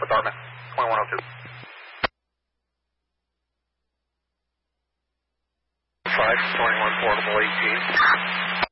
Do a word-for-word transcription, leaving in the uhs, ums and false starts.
Alpha Dartmouth, twenty-one oh two. five, twenty-one portable eighteen.